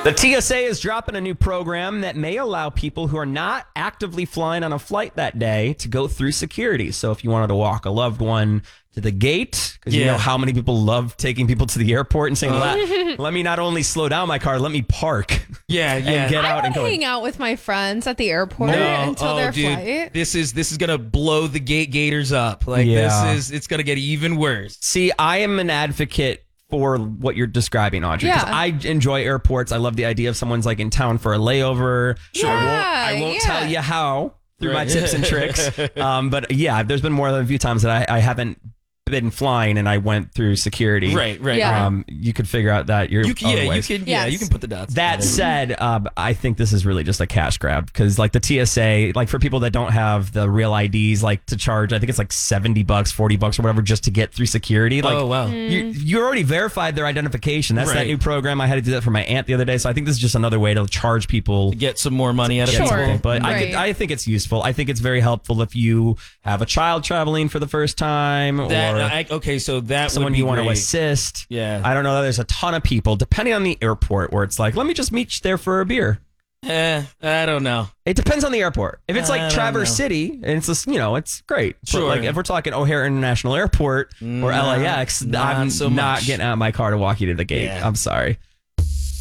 The TSA is dropping a new program that may allow people who are not actively flying on a flight that day to go through security. So if you wanted to walk a loved one to the gate, because you know how many people love taking people to the airport and saying, let me not only slow down my car, let me park. And get out and go. Hang out with my friends at the airport until their flight. This is gonna blow the gators up. It's gonna get even worse. See, I am an advocate for what you're describing, Audrey. Because I enjoy airports. I love the idea of someone's like in town for a layover. Sure. I won't tell you how through my tips and tricks. But yeah, there's been more than a few times that I haven't been flying and I went through security. Right. Yeah. You could figure out that you can put the dots. That said, I think this is really just a cash grab because like the TSA, like for people that don't have the real IDs, like to charge, I think it's like $70, $40 or whatever just to get through security. Like, oh, wow. You already verified their identification. That's that new program. I had to do that for my aunt the other day. So I think this is just another way to charge people. To get some more money out of people. But I think it's useful. I think it's very helpful if you have a child traveling for the first time so that someone would be you want great. to assist. Yeah. I don't know. There's a ton of people, depending on the airport, where it's like, let me just meet you there for a beer. I don't know. It depends on the airport. If it's like Traverse City, and it's just, it's great. Sure. But like if we're talking O'Hare International Airport or LAX, I'm not getting out of my car to walk you to the gate. Yeah. I'm sorry.